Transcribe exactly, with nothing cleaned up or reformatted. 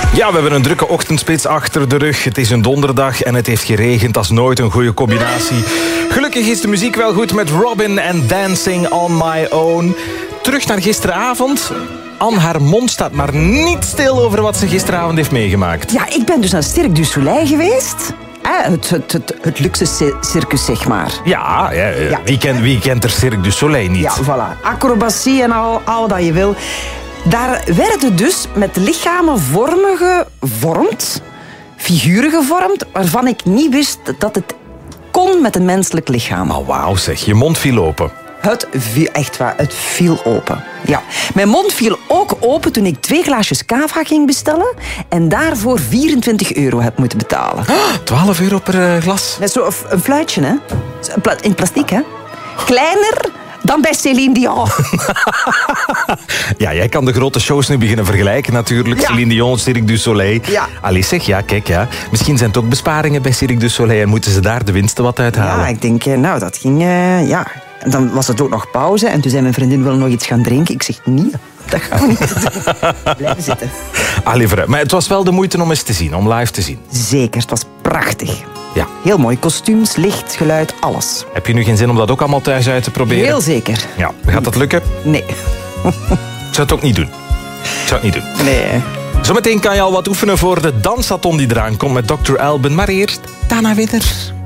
Ja, we hebben een drukke ochtendspits achter de rug. Het is een donderdag en het heeft geregend. Dat is nooit een goede combinatie. Gelukkig is de muziek wel goed met Robin en Dancing on My Own. Terug naar gisteravond. Anne, haar mond staat maar niet stil over wat ze gisteravond heeft meegemaakt. Ja, ik ben dus naar Cirque du Soleil geweest. Eh, het, het, het, het luxe ci- circus, zeg maar. Ja, ja, Ja. Wie, kent, wie kent er Cirque du Soleil niet? Ja, voilà. Acrobatie en al, al dat je wil. Daar werden dus met lichamen vormen gevormd, figuren gevormd, waarvan ik niet wist dat het kon met een menselijk lichaam. Oh, wauw zeg, je mond viel open. Het viel, echt waar, het viel open. Ja. Mijn mond viel ook open toen ik twee glaasjes cava ging bestellen en daarvoor vierentwintig euro heb moeten betalen. twaalf euro per uh, glas. Met zo'n een fluitje, hè? In plastic, hè? Kleiner dan bij Céline Dion. Ja, jij kan de grote shows nu beginnen vergelijken natuurlijk. Ja. Céline Dion, Cirque du Soleil. Ja. Allee zeg, ja, kijk, ja. Misschien zijn het ook besparingen bij Cirque du Soleil en moeten ze daar de winsten wat uithalen. Ja, ik denk, eh, nou, dat ging, uh, ja. En dan was het ook nog pauze en toen zei mijn vriendin, wil nog iets gaan drinken? Ik zeg, nee, dat gaan we niet doen. Blijven zitten. Allee, vooruit. Maar het was wel de moeite om eens te zien, om live te zien. Zeker, het was prachtig. Ja. Heel mooi, kostuums, licht, geluid, alles. Heb je nu geen zin om dat ook allemaal thuis uit te proberen? Heel zeker. Ja, gaat dat lukken? Nee. Ik zou het ook niet doen. Ik zou het niet doen. Nee. Zometeen kan je al wat oefenen voor de dansathon die eraan komt met dokter Alban. Maar eerst Dana Witter.